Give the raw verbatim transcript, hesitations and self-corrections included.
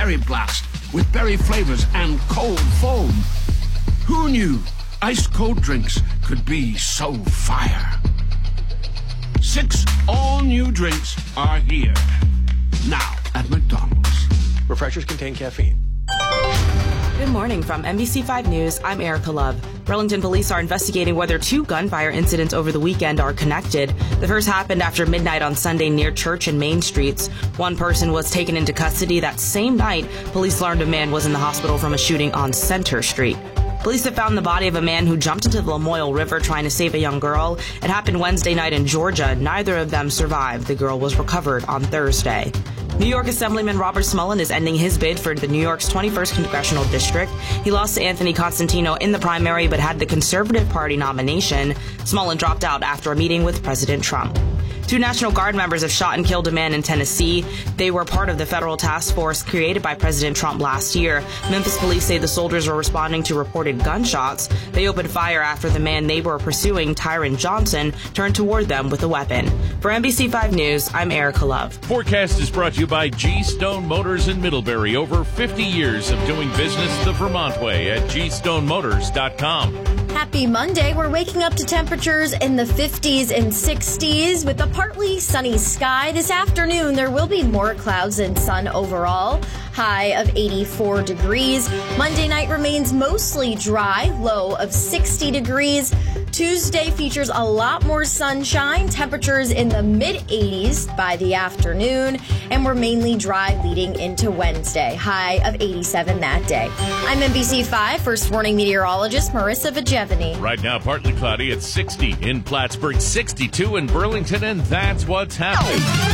Berry Blast with berry flavors and cold foam. Who knew ice-cold drinks could be so fire? Six all-new drinks are here. Now at McDonald's. Refreshers contain caffeine. Good morning from N B C five News. I'm Erica Love. Burlington police are investigating whether two gunfire incidents over the weekend are connected. The first happened after midnight on Sunday near Church and Main Streets. One person was taken into custody that same night. Police learned a man was in the hospital from a shooting on Center Street. Police have found the body of a man who jumped into the Lamoille River trying to save a young girl. It happened Wednesday night in Georgia. Neither of them survived. The girl was recovered on Thursday. New York Assemblyman Robert Smullen is ending his bid for the New York's twenty-first Congressional District. He lost to Anthony Constantino in the primary but had the Conservative Party nomination. Smullen dropped out after a meeting with President Trump. Two National Guard members have shot and killed a man in Tennessee. They were part of the federal task force created by President Trump last year. Memphis police say the soldiers were responding to reported gunshots. They opened fire after the man they were pursuing, Tyron Johnson, turned toward them with a weapon. For N B C five News, I'm Erica Love. Forecast is brought to you by G. Stone Motors in Middlebury. Over fifty years of doing business the Vermont way at G stone motors dot com. Happy Monday. We're waking up to temperatures in the fifties and sixties with a partly sunny sky. This afternoon, there will be more clouds than sun overall. High of eighty-four degrees. Monday night remains mostly dry, low of sixty degrees. Tuesday features a lot more sunshine, temperatures in the mid-eighties by the afternoon, and we're mainly dry leading into Wednesday, high of eighty-seven that day. I'm N B C five First Warning meteorologist Marissa Vigevany. Right now, partly cloudy at sixty in Plattsburgh, sixty-two in Burlington, and that's what's happening.